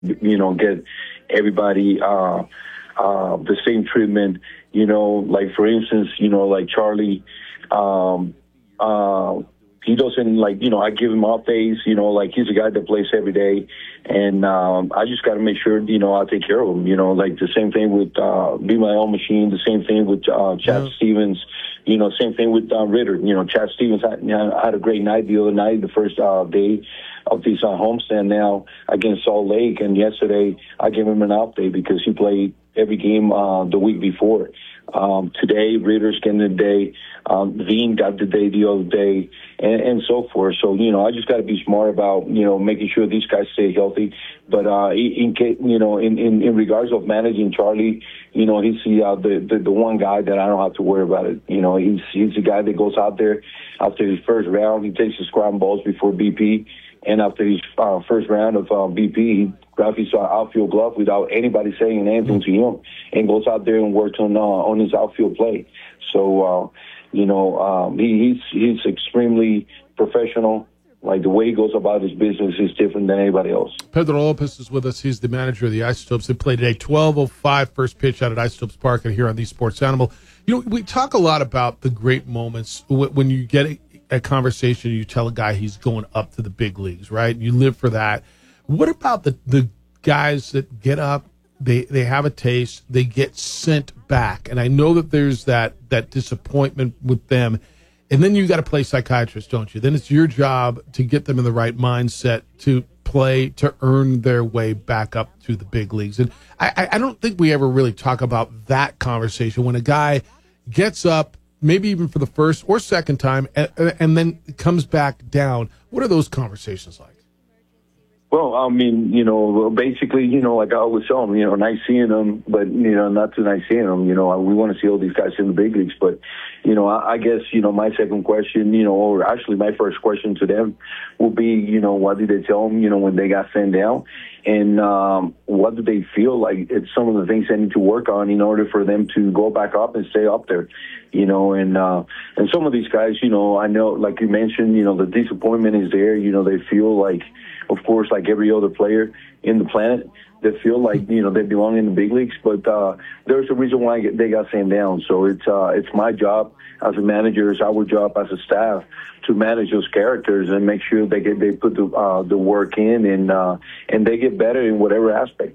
get everybody the same treatment. Like for instance, like Charlie, um, he doesn't I give him off days, like he's a guy that plays every day. And I just got to make sure, I take care of him, like the same thing with Be My Own Machine, the same thing with Chad Stevens, same thing with Ritter. Chad Stevens had a great night the other night, the first day of this homestand now against Salt Lake. And yesterday I gave him an off day because he played every game the week before. Today, Ritter's getting the day. Veen got the day the other day, and so forth. So, I just got to be smart about, making sure these guys stay healthy. But in regards of managing Charlie, he's the one guy that I don't have to worry about it. He's the guy that goes out there after his first round. He takes his scrum balls before BP. And after his first round of BP, he grabs his outfield glove without anybody saying anything to him, and goes out there and works on his outfield play. So, he's extremely professional. Like the way he goes about his business is different than anybody else. Pedro Lopez is with us. He's the manager of the Isotopes. They played today, 12:05 first pitch out at Isotopes Park and here on the Sports Animal. We talk a lot about the great moments when you get a conversation, you tell a guy he's going up to the big leagues, right? You live for that. What about the guys that get up, they have a taste, they get sent back? And I know that there's that disappointment with them. And then you got to play psychiatrist, don't you? Then it's your job to get them in the right mindset to play, to earn their way back up to the big leagues. And I don't think we ever really talk about that conversation when a guy gets up, maybe even for the first or second time, and then comes back down. What are those conversations like? Well, I mean, basically, like I always tell them, nice seeing them, but, not too nice seeing them. We want to see all these guys in the big leagues. But, I guess, my second question, or actually my first question to them will be, what did they tell them, when they got sent down? And what do they feel like it's some of the things they need to work on in order for them to go back up and stay up there, and some of these guys, I know, like you mentioned, the disappointment is there. They feel like, of course, like every other player in the planet, they feel like, they belong in the big leagues, but there's a reason why they got sent down. So it's my job as a manager, it's our job as a staff to manage those characters and make sure they put the work in and they get better in whatever aspect.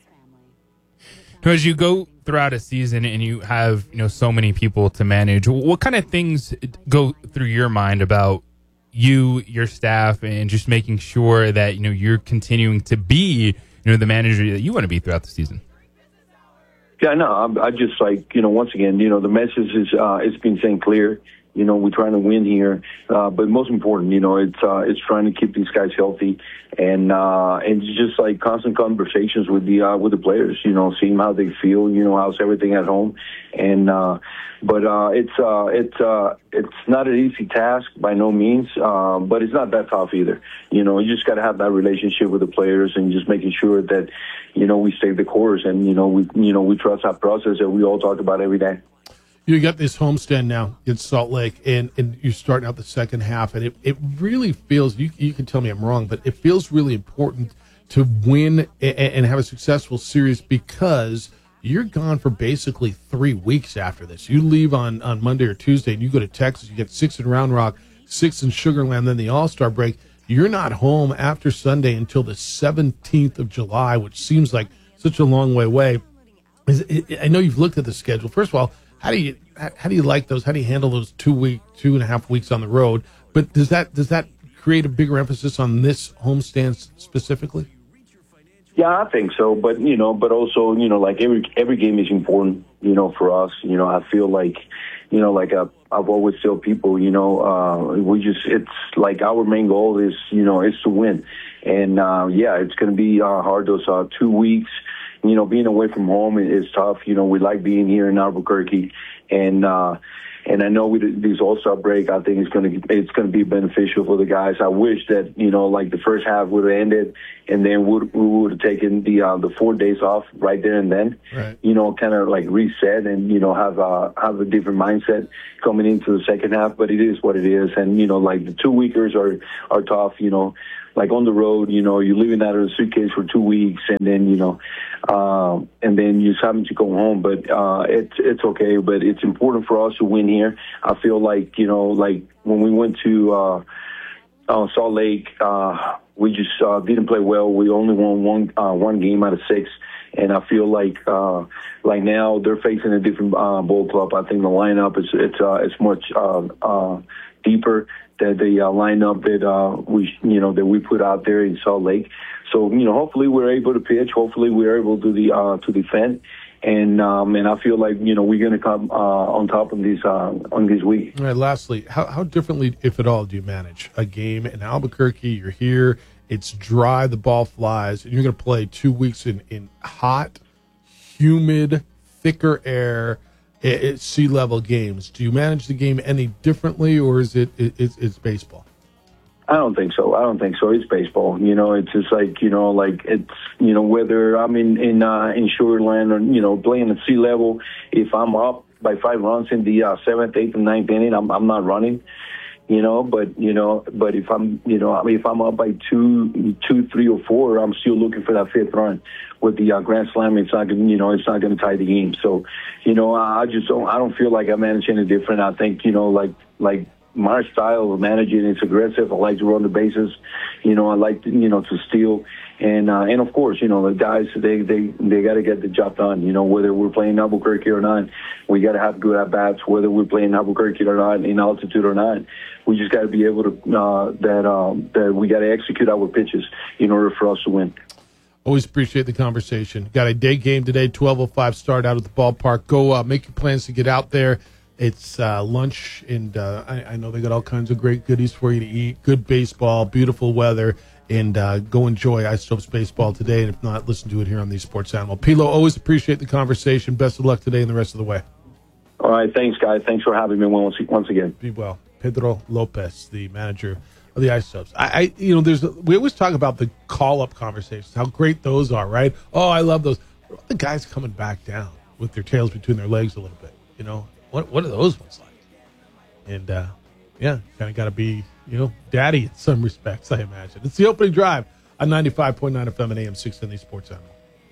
So as you go throughout a season and you have, so many people to manage, what kind of things go through your mind about you, your staff, and just making sure that, you're continuing to be, the manager that you want to be throughout the season? Yeah, no, I just once again, the message is, it's been saying clear. We're trying to win here, but most important, it's trying to keep these guys healthy, and just like constant conversations with the players, seeing how they feel, how's everything at home, and but it's not an easy task by no means, but it's not that tough either. You just got to have that relationship with the players and just making sure that we stay the course, and we trust that process that we all talk about every day. You got this homestand now in Salt Lake, and you're starting out the second half, and it really feels, you can tell me I'm wrong, but it feels really important to win and have a successful series because you're gone for basically 3 weeks after this. You leave on Monday or Tuesday, and you go to Texas. You get 6 in Round Rock, 6 in Sugar Land, then the All-Star break. You're not home after Sunday until the 17th of July, which seems like such a long way away. I know you've looked at the schedule. First of all, how do you like those? How do you handle those 2.5 weeks on the road? But does that create a bigger emphasis on this homestand specifically? Yeah, I think so. But but also, like every game is important, for us. I feel like, like I've always tell people, it's like our main goal is, is to win. And it's going to be hard those 2 weeks. Being away from home is tough. We like being here in Albuquerque, and And I know with this All-Star break, I think it's gonna be beneficial for the guys. I wish that, like the first half would have ended, and then we would have taken the 4 days off right there and then, right. Kind of like reset and, have a different mindset coming into the second half. But it is what it is. And, like the 2 weekers are tough, like on the road, you're living out of a suitcase for 2 weeks, and then, and then you're having to go home. But it's okay. But it's important for us to win here. I feel like, like when we went to Salt Lake, we just didn't play well. We only won one game out of 6. And I feel like now they're facing a different ball club. I think the lineup it's much deeper than the lineup that we put out there in Salt Lake. So hopefully we're able to pitch. Hopefully we're able to defend. And I feel like we're going to come on top of this week. All right. Lastly, how differently, if at all, do you manage a game in Albuquerque? You're here. It's dry, the ball flies, and you're going to play 2 weeks in hot, humid, thicker air, sea-level games. Do you manage the game any differently, or is it's baseball? I don't think so. It's baseball. It's just like, it's, whether I'm in Sugarland or, playing at sea level, if I'm up by 5 runs in the 7th, 8th, and 9th inning, I'm not running. But if I'm up by 2, 3, or 4, I'm still looking for that 5th run. With the grand slam, it's not going to tie the game. So, I don't feel like I manage any different. I think, like my style of managing is aggressive. I like to run the bases. I like to steal. And of course, the guys, they got to get the job done. Whether we're playing Albuquerque or not, we got to have good at-bats, whether we're playing Albuquerque or not, in altitude or not. We just got to be able to, that we got to execute our pitches in order for us to win. Always appreciate the conversation. Got a day game today, 12:05 start out at the ballpark. Go make your plans to get out there. It's lunch, and I know they got all kinds of great goodies for you to eat. Good baseball, beautiful weather, and go enjoy Isotopes baseball today. And if not, listen to it here on the Sports Animal. Pilo, always appreciate the conversation. Best of luck today and the rest of the way. All right, thanks, guys. Thanks for having me once again. Be well. Pedro Lopez, the manager of the Isotopes. We always talk about the call-up conversations, how great those are, right? Oh, I love those. The guys coming back down with their tails between their legs a little bit, What are those ones like? And, kind of got to be, daddy in some respects, I imagine. It's the opening drive on 95.9 FM and AM 610 Sports Animal.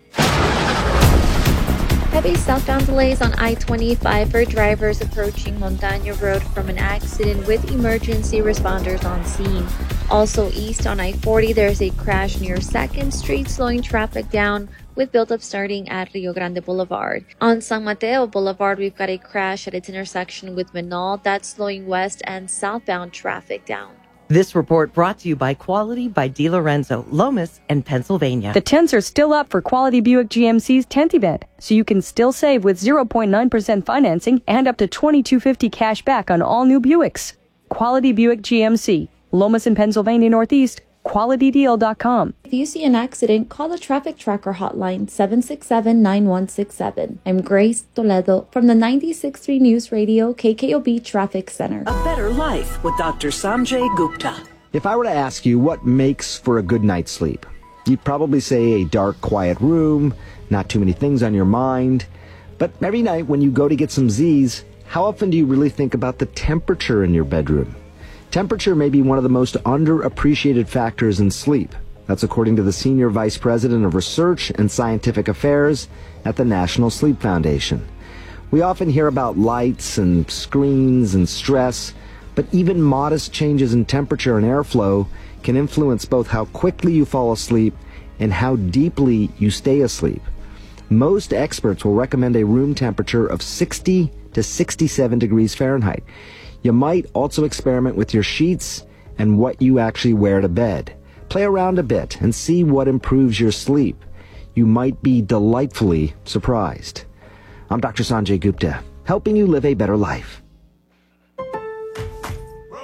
Heavy southbound delays on I-25 for drivers approaching Montaño Road from an accident with emergency responders on scene. Also east on I-40, there's a crash near 2nd Street, slowing traffic down with buildup starting at Rio Grande Boulevard. On San Mateo Boulevard, we've got a crash at its intersection with Menal. That's slowing west and southbound traffic down. This report brought to you by Quality by DiLorenzo, Lomas, and Pennsylvania. The 10s are still up for Quality Buick GMC's 10th event, so you can still save with 0.9% financing and up to $2,250 cash back on all new Buicks. Quality Buick GMC, Lomas and Pennsylvania Northeast, QualityDeal.com. If you see an accident, call the Traffic Tracker hotline 767-9167. I'm Grace Toledo from the 96.3 News Radio KKOB Traffic Center. A better life with Dr. Sanjay Gupta. If I were to ask you what makes for a good night's sleep, you'd probably say a dark, quiet room, not too many things on your mind. But every night when you go to get some Z's, how often do you really think about the temperature in your bedroom? Temperature may be one of the most underappreciated factors in sleep. That's according to the Senior Vice President of Research and Scientific Affairs at the National Sleep Foundation. We often hear about lights and screens and stress, but even modest changes in temperature and airflow can influence both how quickly you fall asleep and how deeply you stay asleep. Most experts will recommend a room temperature of 60 to 67 degrees Fahrenheit. You might also experiment with your sheets and what you actually wear to bed. Play around a bit and see what improves your sleep. You might be delightfully surprised. I'm Dr. Sanjay Gupta, helping you live a better life.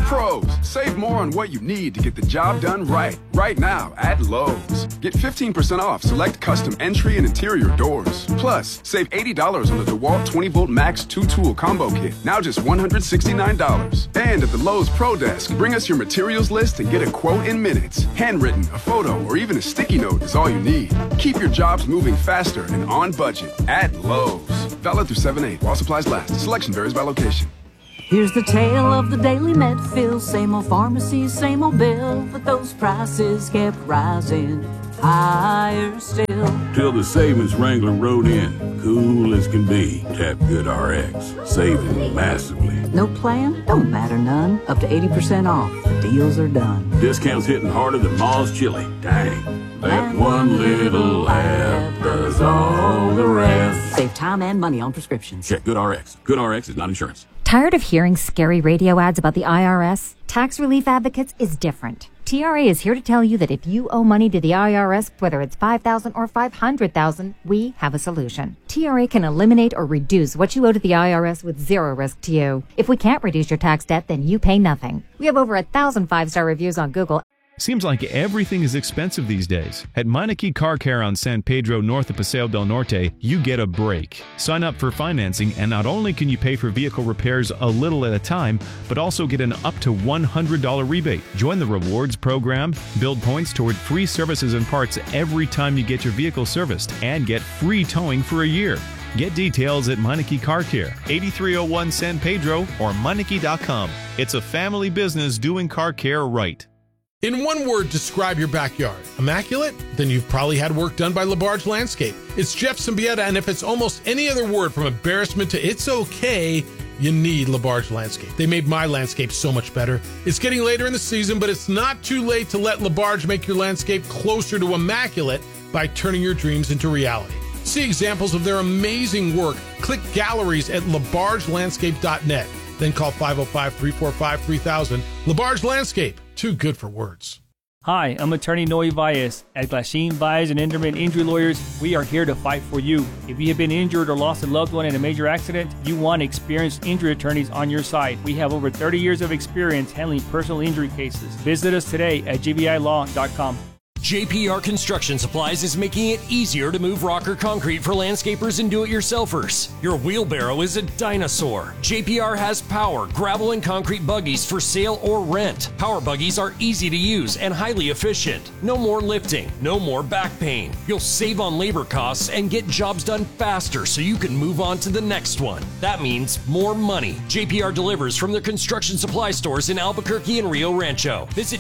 Pros, save more on what you need to get the job done right. Right now at Lowe's. Get 15% off select custom entry and interior doors. Plus, save $80 on the DeWalt 20-volt Max 2-tool combo kit. Now just $169. And at the Lowe's Pro Desk, bring us your materials list and get a quote in minutes. Handwritten, a photo, or even a sticky note is all you need. Keep your jobs moving faster and on budget at Lowe's. Valid through 7/8 while supplies last. Selection varies by location. Here's the tale of the daily Medfill. Same old pharmacy, same old bill, but those prices kept rising higher still. Till the savings Wrangler rode in, cool as can be. Tap GoodRx, saving massively. No plan? Don't matter none. Up to 80% off. The deals are done. Discounts hitting harder than Ma's chili. Dang. That one little app does all the rest. Save time and money on prescriptions. Check GoodRx. GoodRx is not insurance. Tired of hearing scary radio ads about the IRS? Tax Relief Advocates is different. TRA is here to tell you that if you owe money to the IRS, whether it's $5,000 or $500,000, we have a solution. TRA can eliminate or reduce what you owe to the IRS with zero risk to you. If we can't reduce your tax debt, then you pay nothing. We have over 1,000 5-star reviews on Google. Seems like everything is expensive these days. At Meineke Car Care on San Pedro north of Paseo del Norte, you get a break. Sign up for financing and not only can you pay for vehicle repairs a little at a time, but also get an up to $100 rebate. Join the rewards program, build points toward free services and parts every time you get your vehicle serviced, and get free towing for a year. Get details at Meineke Car Care, 8301 San Pedro or Meineke.com. It's a family business doing car care right. In one word, describe your backyard. Immaculate? Then you've probably had work done by LaBarge Landscape. It's Jeff Symbieta, and if it's almost any other word from embarrassment to it's okay, you need LaBarge Landscape. They made my landscape so much better. It's getting later in the season, but it's not too late to let LaBarge make your landscape closer to immaculate by turning your dreams into reality. See examples of their amazing work. Click galleries at labargelandscape.net. Then call 505-345-3000. LaBarge Landscape. Too good for words. Hi, I'm attorney Noe Valles. At Glasheen, Valles and Enderman Injury Lawyers, we are here to fight for you. If you have been injured or lost a loved one in a major accident, you want experienced injury attorneys on your side. We have over 30 years of experience handling personal injury cases. Visit us today at gvilaw.com. JPR Construction Supplies is making it easier to move rock or concrete for landscapers and do-it-yourselfers. Your wheelbarrow is a dinosaur. JPR has power, gravel, and concrete buggies for sale or rent. Power buggies are easy to use and highly efficient. No more lifting, no more back pain. You'll save on labor costs and get jobs done faster so you can move on to the next one. That means more money. JPR delivers from their construction supply stores in Albuquerque and Rio Rancho. Visit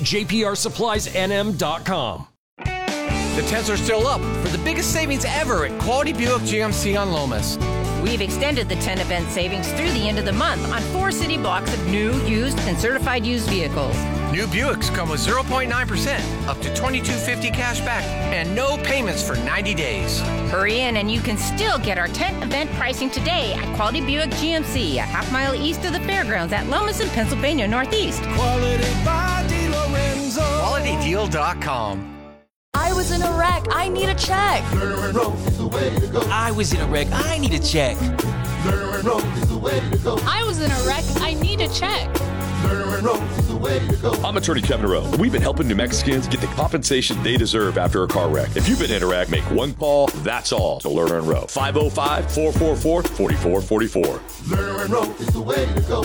jprsuppliesnm.com. The tents are still up for the biggest savings ever at Quality Buick GMC on Lomas. We've extended the 10 event savings through the end of the month on 4 city blocks of new, used, and certified used vehicles. New Buicks come with 0.9%, up to $2,250 cash back, and no payments for 90 days. Hurry in and you can still get our 10 event pricing today at Quality Buick GMC, a half-mile east of the fairgrounds at Lomas in Pennsylvania Northeast. Quality by DeLorenzo. QualityDeal.com. I was in a wreck. I need a check. Lerner and Rowe is the way to go. I was in a wreck. I need a check. Lerner and Rowe is the way to go. I was in a wreck. I need a check. Lerner and Rowe is the way to go. I'm attorney Kevin Rowe. We've been helping New Mexicans get the compensation they deserve after a car wreck. If you've been in a wreck, make one call. That's all to Lerner and Rowe. 505-444-4444. Lerner and Rowe is the way to go.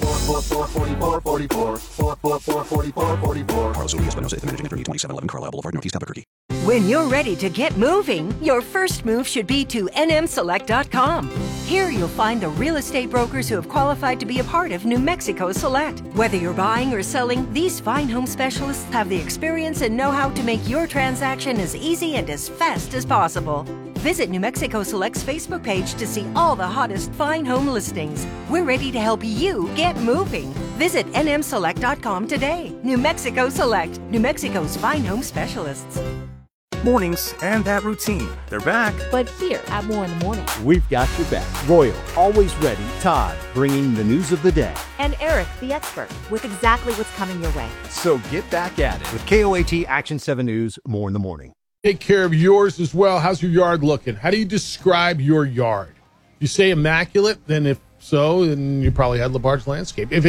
444-4444. 444-4444. Carlos Urias Espinosa, managing attorney, 2711 Carlisle Boulevard, Northeast Albuquerque. When you're ready to get moving, your first move should be to nmselect.com. Here you'll find the real estate brokers who have qualified to be a part of New Mexico Select. Whether you're buying or selling, these fine home specialists have the experience and know-how to make your transaction as easy and as fast as possible. Visit New Mexico Select's Facebook page to see all the hottest fine home listings. We're ready to help you get moving. Visit nmselect.com today. New Mexico Select, New Mexico's fine home specialists. Mornings and that routine. They're back. But here at More in the Morning, we've got your back. Royal, always ready. Todd, bringing the news of the day. And Eric, the expert, with exactly what's coming your way. So get back at it with KOAT Action 7 News, More in the Morning. Take care of yours as well. How's your yard looking? How do you describe your yard? If you say immaculate, then if so, then you probably had LaBarge Landscape. If it's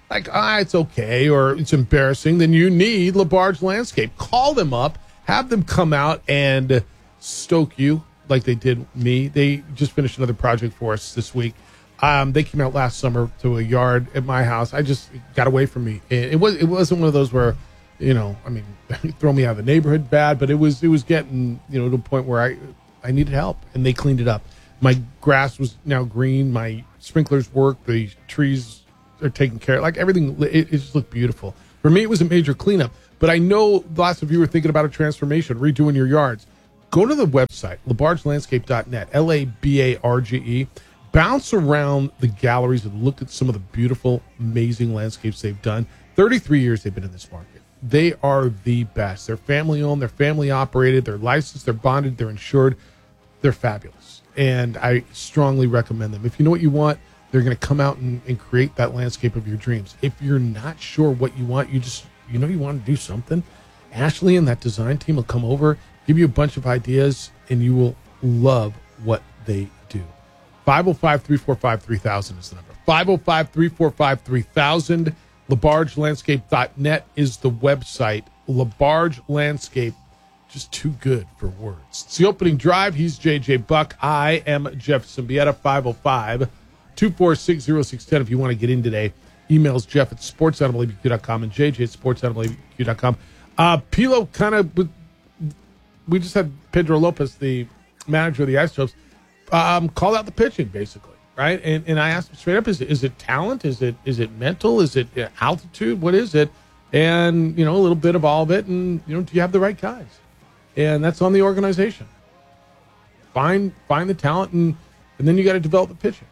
like, it's okay or it's embarrassing, then you need LaBarge Landscape. Call them up, have them come out and stoke you like they did me. They just finished another project for us this week. They came out last summer to a yard at my house. I just got away from me. It wasn't one of those where, throw me out of the neighborhood bad, but it was getting, to a point where I needed help, and they cleaned it up. My grass was now green. My sprinklers work. The trees are taken care of. Like everything, it just looked beautiful. For me, it was a major cleanup, but I know lots of you are thinking about a transformation, redoing your yards. Go to the website, labargelandscape.net, LABARGE. Bounce around the galleries and look at some of the beautiful, amazing landscapes they've done. 33 years they've been in this market. They are the best. They're family-owned, they're family-operated, they're licensed, they're bonded, they're insured. They're fabulous, and I strongly recommend them. If you know what you want, they're going to come out and create that landscape of your dreams. If you're not sure what you want, you want to do something, Ashley and that design team will come over, give you a bunch of ideas, and you will love what they do. 505-345-3000 is the number. 505-345-3000. LaBargeLandscape.net is the website. LaBarge Landscape, just too good for words. It's the opening drive. He's J.J. Buck. I am Jeff Symbieta. 505-246-0610 if you want to get in today. Emails Jeff at sportsanimalabq.com and JJ at sportsanimalabq.com. Pilo kind of, we just had Pedro Lopez, the manager of the Isotopes, called out the pitching, basically, right? And I asked him straight up, is it talent? Is it mental? Is it altitude? What is it? And, a little bit of all of it. And, do you have the right guys? And that's on the organization. Find the talent, and then you got to develop the pitching.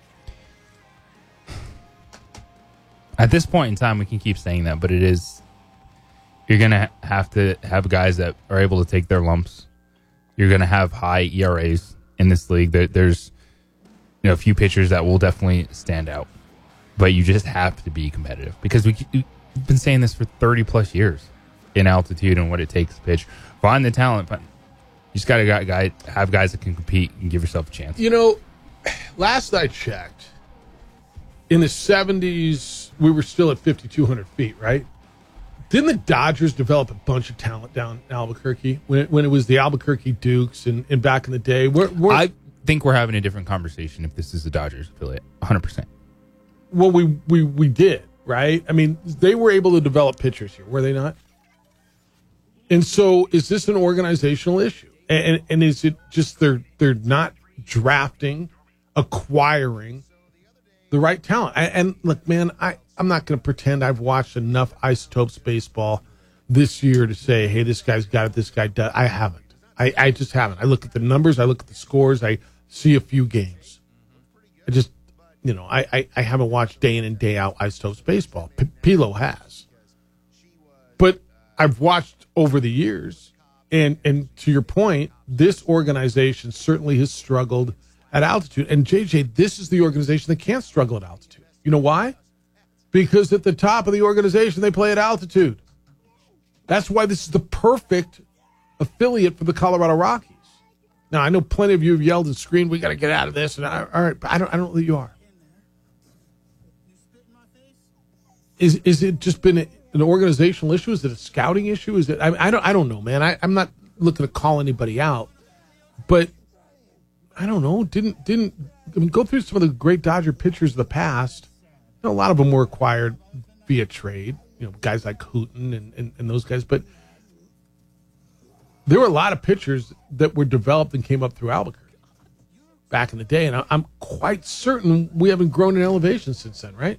At this point in time, we can keep saying that, but you're going to have guys that are able to take their lumps. You're going to have high ERAs in this league. There's a few pitchers that will definitely stand out, but you just have to be competitive because we've been saying this for 30 plus years in altitude and what it takes to pitch. Find the talent, but you just got to have guys that can compete and give yourself a chance. Last I checked, in the 70s, we were still at 5,200 feet, right? Didn't the Dodgers develop a bunch of talent down in Albuquerque when it was the Albuquerque Dukes and back in the day? I think we're having a different conversation if this is the Dodgers affiliate, 100%. Well, we did, right? I mean, they were able to develop pitchers here, were they not? And so is this an organizational issue? And is it just they're not drafting, acquiring the right talent? And look, man, I'm not going to pretend I've watched enough Isotopes baseball this year to say, hey, this guy's got it, this guy does. I haven't. I just haven't. I look at the numbers, I look at the scores, I see a few games. I just, I haven't watched day in and day out Isotopes baseball. Pilo has. But I've watched over the years, and to your point, this organization certainly has struggled at altitude. And, JJ, this is the organization that can't struggle at altitude. You know why? Because at the top of the organization, they play at altitude. That's why this is the perfect affiliate for the Colorado Rockies. Now, I know plenty of you have yelled and screamed, we got to get out of this. And all right, but I don't know that you are. Is it just been an organizational issue? Is it a scouting issue? Is it? I don't know, man. I'm not looking to call anybody out, but I don't know. Go through some of the great Dodger pitchers of the past. A lot of them were acquired via trade. Guys like Hooten and those guys, but there were a lot of pitchers that were developed and came up through Albuquerque back in the day, and I'm quite certain we haven't grown in elevation since then, right?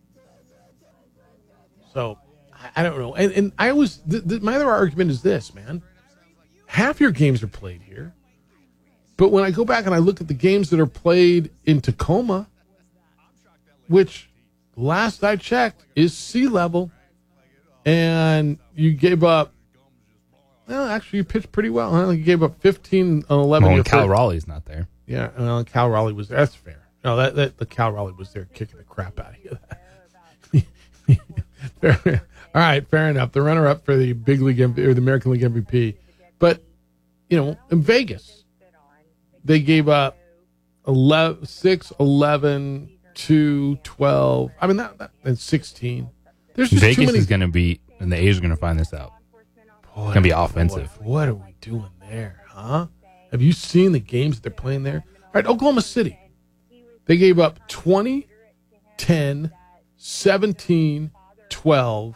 So, I don't know. And I always, my other argument is this, man. Half your games are played here, but when I go back and I look at the games that are played in Tacoma, which last I checked is sea level, and you gave up, well, actually, you pitched pretty well. Huh? You gave up 15 on 11. Well, Cal Raleigh's not there. Yeah, well, Cal Raleigh was there. That's fair. No, that the Cal Raleigh was there kicking the crap out of you. All right, fair enough. The runner-up for the big league or the American League MVP. But, in Vegas, they gave up 6, 11, 2, 12. I mean, that and 16. There's just Vegas too many. is going to be, and the A's are going to find this out. It's going to be offensive. What are we doing there, huh? Have you seen the games that they're playing there? All right, Oklahoma City. They gave up 20, 10, 17, 12,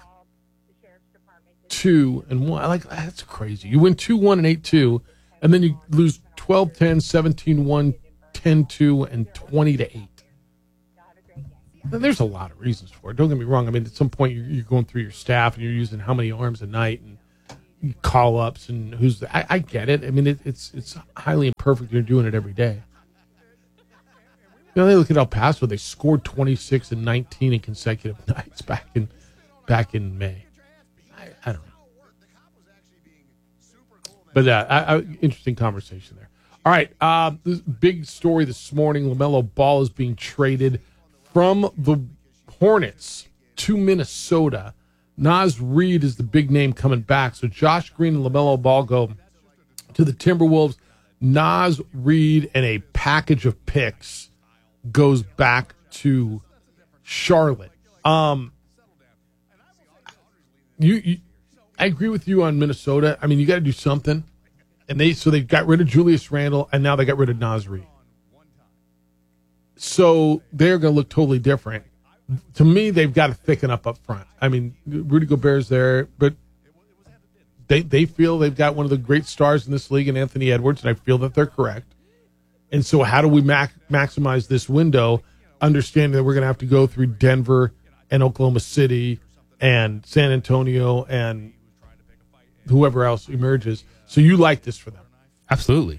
2, and 1. That's crazy. You win 2-1 and 8-2, and then you lose 12-10, 17-1, 10-2, and 20-8. Now, there's a lot of reasons for it. Don't get me wrong. I mean, at some point you're going through your staff and you're using how many arms a night and call ups and I get it. I mean, it's highly imperfect. You're doing it every day. They look at El Paso. They scored 26 and 19 in consecutive nights back in May. I don't know. But interesting conversation there. All right, this big story this morning. LaMelo Ball is being traded from the Hornets to Minnesota. Naz Reid is the big name coming back. So Josh Green and LaMelo Ball go to the Timberwolves. Naz Reid and a package of picks goes back to Charlotte. I agree with you on Minnesota. I mean, you got to do something. And they got rid of Julius Randle, and now they got rid of Naz Reid. So they're going to look totally different. To me, they've got to thicken up front. I mean, Rudy Gobert's there, but they feel they've got one of the great stars in this league in Anthony Edwards, and I feel that they're correct. And so how do we maximize this window, understanding that we're going to have to go through Denver and Oklahoma City and San Antonio and whoever else emerges. So you like this for them? Absolutely.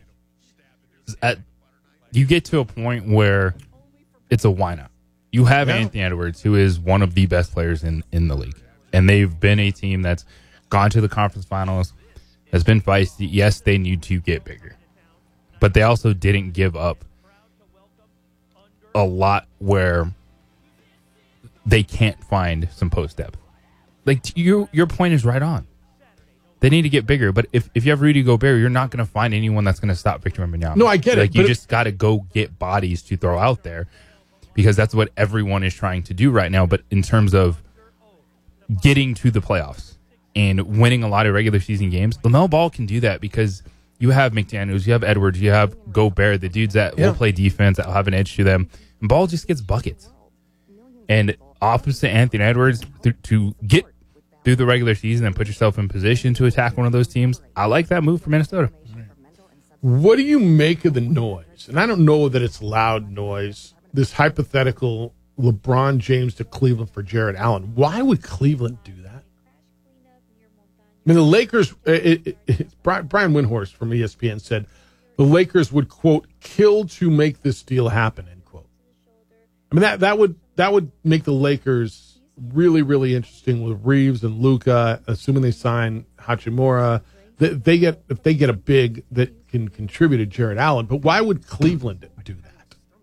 You get to a point where it's a why not. You have Anthony Edwards, who is one of the best players in the league. And they've been a team that's gone to the conference finals, has been feisty. Yes, they need to get bigger. But they also didn't give up a lot where they can't find some post depth. Like, your point is right on. They need to get bigger. But if you have Rudy Gobert, you're not going to find anyone that's going to stop Victor Wembanyama. No, I get it. You just got to go get bodies to throw out there, because that's what everyone is trying to do right now. But in terms of getting to the playoffs and winning a lot of regular season games, LaMelo Ball can do that because you have McDaniels, you have Edwards, you have Gobert, the dudes that will play defense, that will have an edge to them. And Ball just gets buckets. And opposite Anthony Edwards, to get through the regular season and put yourself in position to attack one of those teams, I like that move for Minnesota. What do you make of the noise? And I don't know that it's loud noise. This hypothetical LeBron James to Cleveland for Jared Allen. Why would Cleveland do that? I mean, the Lakers, Brian Windhorst from ESPN said the Lakers would, quote, kill to make this deal happen, end quote. I mean, that would make the Lakers really, really interesting with Reeves and Luka, assuming they sign Hachimura. If they get a big that can contribute to Jared Allen. But why would Cleveland do that?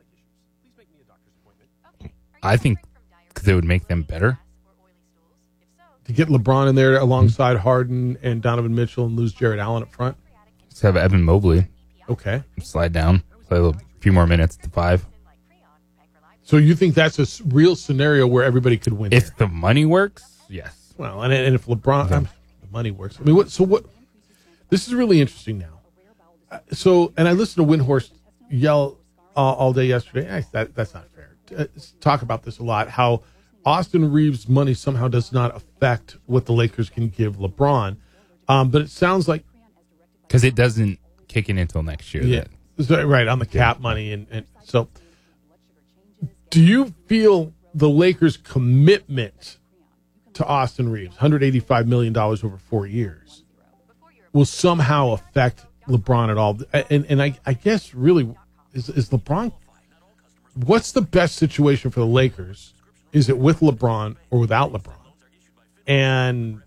I think because it would make them better. To get LeBron in there alongside Harden and Donovan Mitchell and lose Jared Allen up front? Just have Evan Mobley. Okay. Slide down. Play a few more minutes to 5. So you think that's a real scenario where everybody could win? If the money works, yes. Well, and if LeBron, the money works. I mean, what? This is really interesting now. And I listened to Windhorst yell all day yesterday. That's not fair. Talk about this a lot. How Austin Reeves' money somehow does not affect what the Lakers can give LeBron. But it sounds like because it doesn't kick in until next year. Yeah, right on the cap money, and so. Do you feel the Lakers' commitment to Austin Reeves, $185 million over 4 years, will somehow affect LeBron at all? And I guess really, is LeBron, what's the best situation for the Lakers? Is it with LeBron or without LeBron? And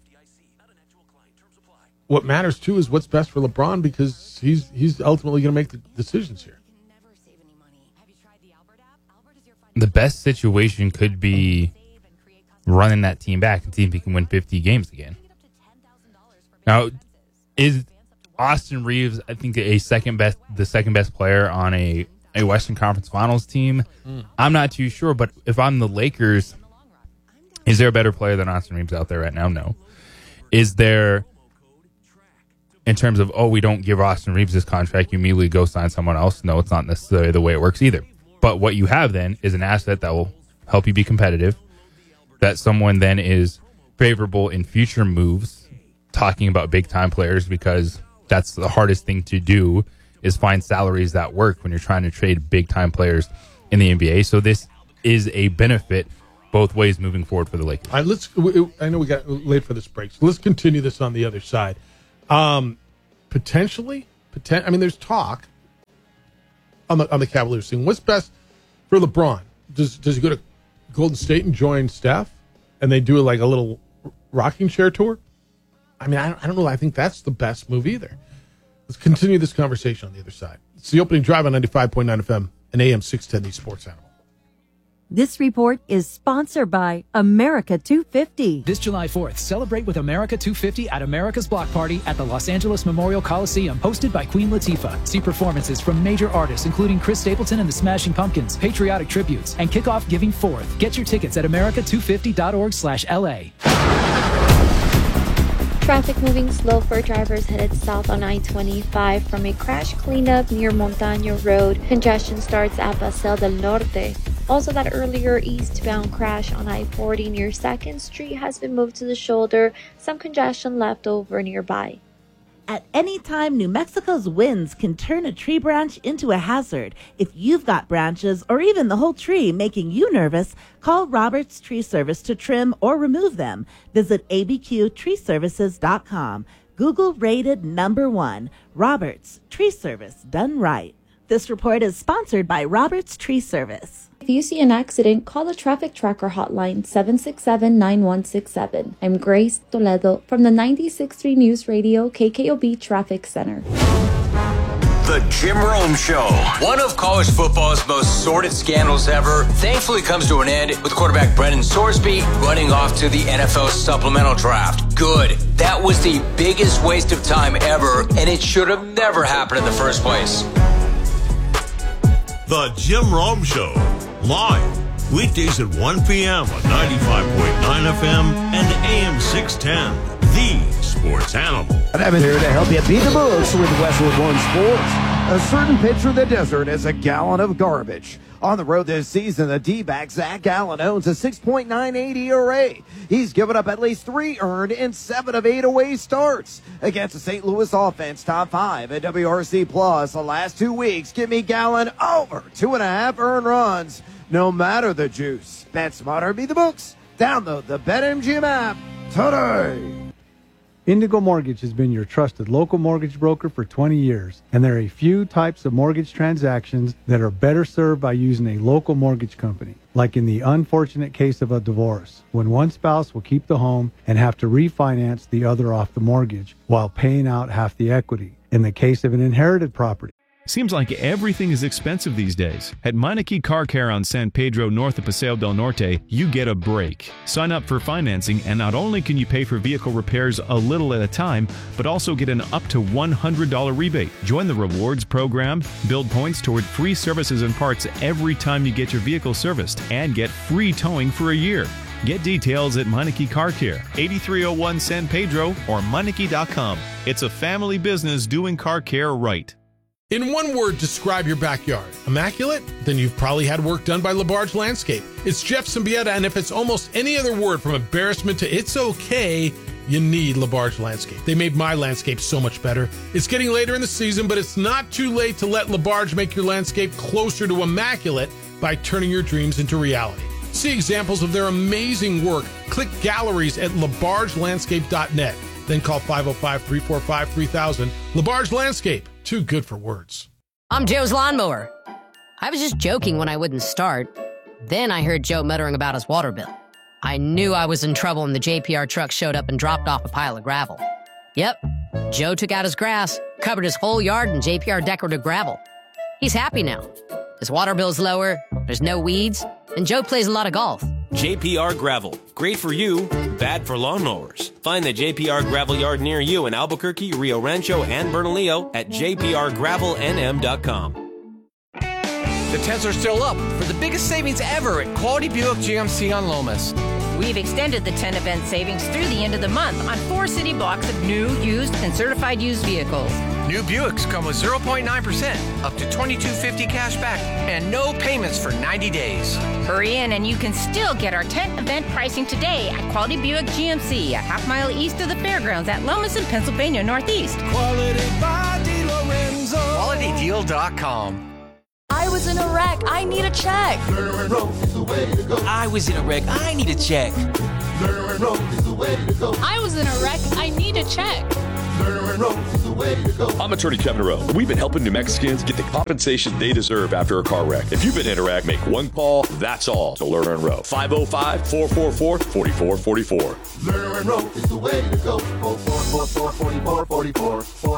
what matters, too, is what's best for LeBron, because he's ultimately going to make the decisions here. The best situation could be running that team back and see if he can win 50 games again. Now, is Austin Reeves, I think, the second best player on a Western Conference Finals team? I'm not too sure, but if I'm the Lakers, Is there a better player than Austin Reeves out there right now? No. Is there, in terms of, we don't give Austin Reeves this contract, you immediately go sign someone else? No, it's not necessarily the way it works either. But what you have then is an asset that will help you be competitive, that someone then is favorable in future moves, talking about big-time players, because that's the hardest thing to do, is find salaries that work when you're trying to trade big-time players in the NBA. So this is a benefit both ways moving forward for the Lakers. All right, I know we got late for this break, so let's continue this on the other side. Potentially, there's talk on the Cavaliers thing. What's best for LeBron? Does he go to Golden State and join Steph, and they do like a little rocking chair tour? I don't know. I think that's the best move either. Let's continue this conversation on the other side. It's the opening drive on 95.9 FM and AM 610, the Sports Animal. This report is sponsored by America 250. This July 4th, celebrate with America 250 at America's Block Party at the Los Angeles Memorial Coliseum, hosted by Queen Latifah. See performances from major artists, including Chris Stapleton and the Smashing Pumpkins, patriotic tributes, and kick off Giving Forth. Get your tickets at america250.org/LA. Traffic moving slow for drivers headed south on I-25 from a crash cleanup near Montaño Road. Congestion starts at Paseo del Norte. Also, that earlier eastbound crash on I-40 near 2nd Street has been moved to the shoulder. Some congestion left over nearby. At any time, New Mexico's winds can turn a tree branch into a hazard. If you've got branches or even the whole tree making you nervous, call Roberts Tree Service to trim or remove them. Visit abqtreeservices.com. Google rated #1. Roberts Tree Service, done right. This report is sponsored by Roberts Tree Service. If you see an accident, call the Traffic Tracker hotline 767-9167. I'm Grace Toledo from the 96.3 News Radio KKOB Traffic Center. The Jim Rome Show. One of college football's most sordid scandals ever thankfully comes to an end with quarterback Brendan Sorsby running off to the NFL supplemental draft. Good. That was the biggest waste of time ever, and it should have never happened in the first place. The Jim Rome Show, live weekdays at 1 p.m. on 95.9 FM and AM 610, the Sports Animal. And I'm here to help you beat the books with Westwood One Sports. A certain pitcher in the desert is a gallon of garbage. On the road this season, the D-back Zach Gallen owns a 6.98 ERA. He's given up at least 3 earned in 7 of 8 away starts. Against the St. Louis offense, top 5 at WRC Plus the last 2 weeks. Give me Gallen over 2.5 earned runs, no matter the juice. Bet smarter, beat the books. Download the BetMGM app today. Indigo Mortgage has been your trusted local mortgage broker for 20 years, and there are a few types of mortgage transactions that are better served by using a local mortgage company, like in the unfortunate case of a divorce, when one spouse will keep the home and have to refinance the other off the mortgage while paying out half the equity, in the case of an inherited property. Seems like everything is expensive these days. At Meineke Car Care on San Pedro north of Paseo del Norte, you get a break. Sign up for financing, and not only can you pay for vehicle repairs a little at a time, but also get an up to $100 rebate. Join the rewards program, build points toward free services and parts every time you get your vehicle serviced, and get free towing for a year. Get details at Meineke Car Care, 8301 San Pedro, or Meineke.com. It's a family business doing car care right. In one word, describe your backyard. Immaculate? Then you've probably had work done by LaBarge Landscape. It's Jeff Symbieta, and if it's almost any other word from embarrassment to it's okay, you need LaBarge Landscape. They made my landscape so much better. It's getting later in the season, but it's not too late to let LaBarge make your landscape closer to immaculate by turning your dreams into reality. See examples of their amazing work. Click galleries at labargelandscape.net. Then call 505-345-3000. LaBarge Landscape. Too good for words. I'm Joe's lawnmower. I was just joking when I wouldn't start. Then I heard Joe muttering about his water bill. I knew I was in trouble when the JPR truck showed up and dropped off a pile of gravel. Yep, Joe took out his grass, covered his whole yard in JPR decorative gravel. He's happy now. His water bill's lower, there's no weeds, and Joe plays a lot of golf. JPR Gravel. Great for you, bad for lawnmowers. Find the JPR Gravel yard near you in Albuquerque, Rio Rancho, and Bernalillo at jprgravelnm.com. The tents are still up for the biggest savings ever at Quality Buick GMC on Lomas. We've extended the 10 event savings through the end of the month on 4 city blocks of new, used, and certified used vehicles. New Buicks come with 0.9%, up to $22.50 cash back, and no payments for 90 days. Hurry in and you can still get our 10 event pricing today at Quality Buick GMC, a half mile east of the fairgrounds at Lomas in Pennsylvania Northeast. Quality by DeLorenzo. QualityDeal.com. I was in a wreck. I need a check. Lerner and Rose is the way to go. I was in a wreck. I need a check. Lerner and Rose is the way to go. I was in a wreck. I need a check. Lerner and Rose is the way to go. I'm attorney Kevin Rowe. We've been helping New Mexicans get the compensation they deserve after a car wreck. If you've been in a wreck, make one call. That's all to Lerner and Rowe. 505-444-4444. Lerner and Rose is the way to go. 444-4444.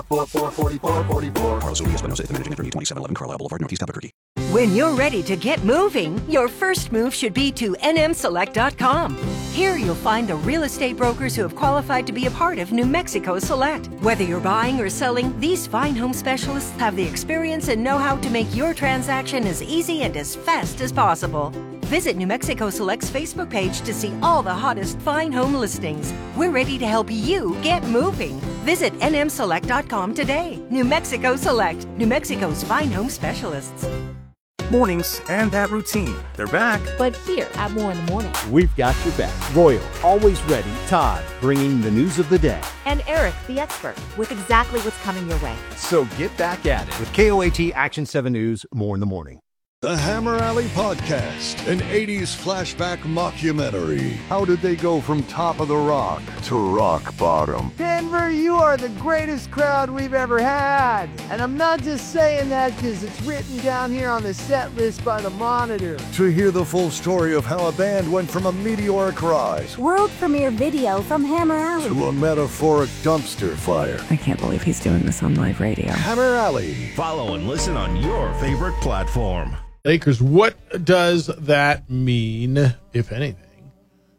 444-4444. Carlos O'Neill, Espinosa, the managing attorney, 2711 Carlisle Boulevard, Northeast Albuquerque. When you're ready to get moving, your first move should be to nmselect.com. Here you'll find the real estate brokers who have qualified to be a part of New Mexico Select. Whether you're buying or selling, these fine home specialists have the experience and know-how to make your transaction as easy and as fast as possible. Visit New Mexico Select's Facebook page to see all the hottest fine home listings. We're ready to help you get moving. Visit nmselect.com today. New Mexico Select, New Mexico's fine home specialists. Mornings and that routine. They're back. But here at More in the Morning. We've got your back. Royal, always ready. Todd, bringing the news of the day. And Eric, the expert, with exactly what's coming your way. So get back at it with KOAT Action 7 News, More in the Morning. The Hammer Alley Podcast, an 80s flashback mockumentary. How did they go from top of the rock to rock bottom? Denver, you are the greatest crowd we've ever had. And I'm not just saying that because it's written down here on the set list by the Monitor. To hear the full story of how a band went from a meteoric rise World premiere video from Hammer Alley to a metaphoric dumpster fire. I can't believe he's doing this on live radio. Hammer Alley. Follow and listen on your favorite platform. Lakers, what does that mean, if anything,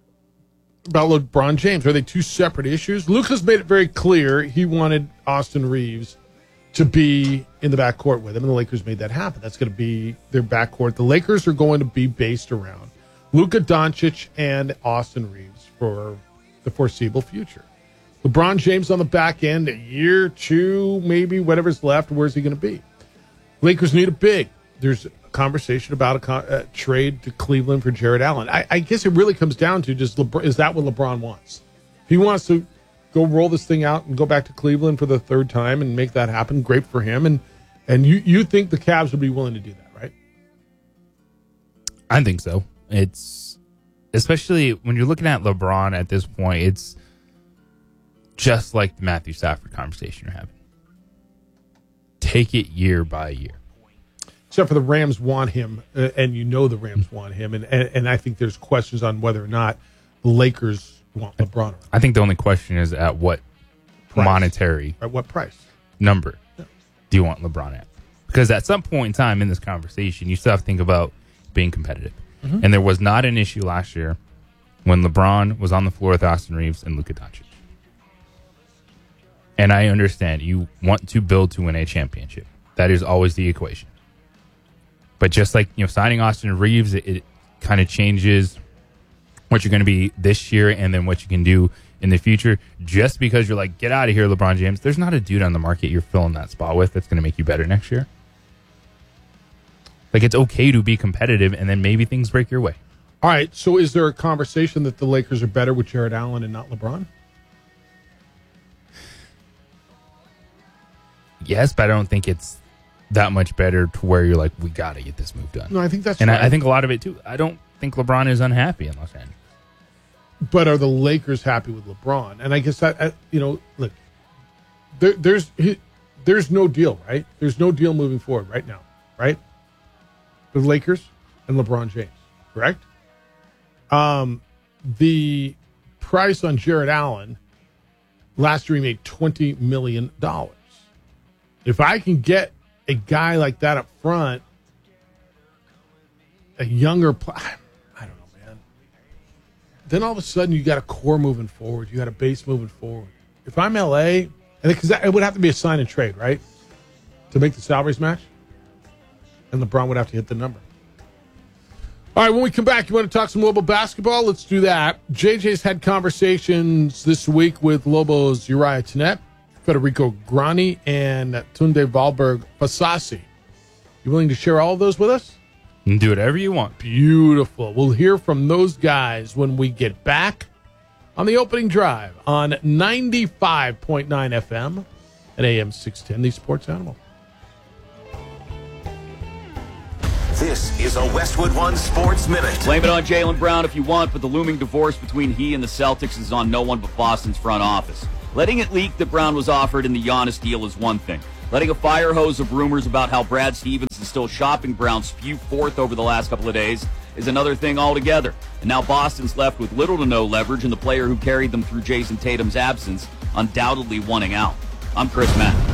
about LeBron James? Are they two separate issues? Luka's made it very clear he wanted Austin Reeves to be in the backcourt with him, and the Lakers made that happen. That's going to be their backcourt. The Lakers are going to be based around Luka Doncic and Austin Reeves for the foreseeable future. LeBron James on the back end, a year, two, maybe, whatever's left, where's he going to be? Lakers need a big. There's a conversation about a trade to Cleveland for Jared Allen. I guess it really comes down to is that what LeBron wants? If he wants to go roll this thing out and go back to Cleveland for the third time and make that happen, great for him. And you think the Cavs would be willing to do that, right? I think so. It's especially when you're looking at LeBron at this point, it's just like the Matthew Stafford conversation you're having. Take it year by year. Except for the Rams want him, and you know the Rams want him, and I think there's questions on whether or not the Lakers want LeBron. I think the only question is at what price. Monetary, at what price number do you want LeBron at? Because at some point in time in this conversation, you still have to think about being competitive. Mm-hmm. And there was not an issue last year when LeBron was on the floor with Austin Reeves and Luka Doncic. And I understand you want to build to win a championship. That is always the equation. But just like, signing Austin Reeves, it kind of changes what you're going to be this year and then what you can do in the future. Just because you're like, get out of here, LeBron James. There's not a dude on the market you're filling that spot with that's going to make you better next year. Like, it's okay to be competitive, and then maybe things break your way. All right, so is there a conversation that the Lakers are better with Jared Allen and not LeBron? Yes, but I don't think it's that much better to where you're like, we got to get this move done. No, I think that's and right. I think a lot of it, too. I don't think LeBron is unhappy in Los Angeles. But are the Lakers happy with LeBron? And I guess that, look, there's no deal, right? There's no deal moving forward right now, right? The Lakers and LeBron James, correct? The price on Jared Allen, last year he made $20 million. If I can get a guy like that up front, a younger player, I don't know, man. Then all of a sudden you got a core moving forward. You got a base moving forward. If I'm LA, because it would have to be a sign and trade, right? To make the salaries match. And LeBron would have to hit the number. All right, when we come back, you want to talk some Lobo basketball? Let's do that. JJ's had conversations this week with Lobo's Uriah Tenet, Federico Grani, and Tunde Valberg Fasasi. You willing to share all of those with us? Do whatever you want. Beautiful. We'll hear from those guys when we get back on the opening drive on 95.9 FM at AM 610, the Sports Animal. This is a Westwood One Sports Minute. Blame it on Jaylen Brown if you want, but the looming divorce between he and the Celtics is on no one but Boston's front office. Letting it leak that Brown was offered in the Giannis deal is one thing. Letting a fire hose of rumors about how Brad Stevens is still shopping Brown spew forth over the last couple of days is another thing altogether. And now Boston's left with little to no leverage, and the player who carried them through Jason Tatum's absence undoubtedly wanting out. I'm Chris Mack.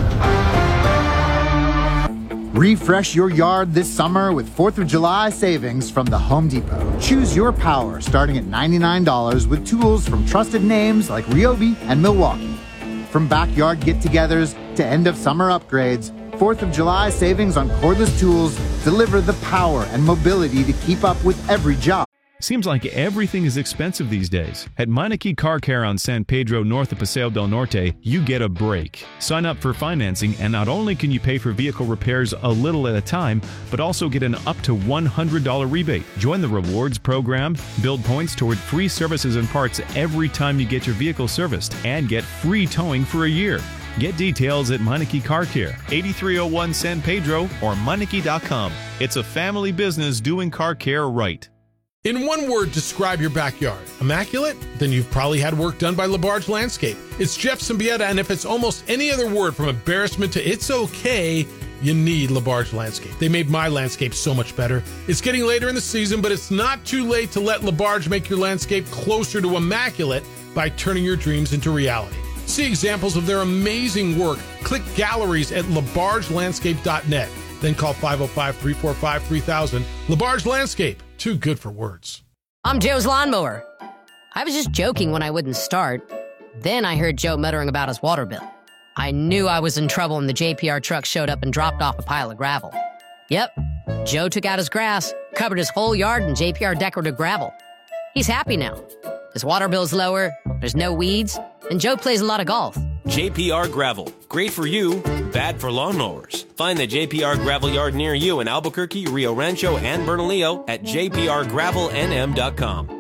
Refresh your yard this summer with 4th of July savings from the Home Depot. Choose your power starting at $99 with tools from trusted names like Ryobi and Milwaukee. From backyard get-togethers to end-of-summer upgrades, 4th of July savings on cordless tools deliver the power and mobility to keep up with every job. Seems like everything is expensive these days. At Meineke Car Care on San Pedro north of Paseo del Norte, you get a break. Sign up for financing, and not only can you pay for vehicle repairs a little at a time, but also get an up to $100 rebate. Join the rewards program, build points toward free services and parts every time you get your vehicle serviced, and get free towing for a year. Get details at Meineke Car Care, 8301 San Pedro, or Meineke.com. It's a family business doing car care right. In one word, describe your backyard. Immaculate? Then you've probably had work done by LaBarge Landscape. It's Jeff Symbieta, and if it's almost any other word from embarrassment to it's okay, you need LaBarge Landscape. They made my landscape so much better. It's getting later in the season, but it's not too late to let LaBarge make your landscape closer to immaculate by turning your dreams into reality. See examples of their amazing work. Click galleries at labargelandscape.net. Then call 505-345-3000. LaBarge Landscape. Too good for words. I'm Joe's lawnmower. I was just joking when I wouldn't start. Then I heard Joe muttering about his water bill. I knew I was in trouble when the JPR truck showed up and dropped off a pile of gravel. Yep, Joe took out his grass, covered his whole yard in JPR decorative gravel. He's happy now. His water bill's lower, there's no weeds, and Joe plays a lot of golf. JPR Gravel. Great for you, bad for lawnmowers. Find the JPR Gravel Yard near you in Albuquerque, Rio Rancho, and Bernalillo at jprgravelnm.com.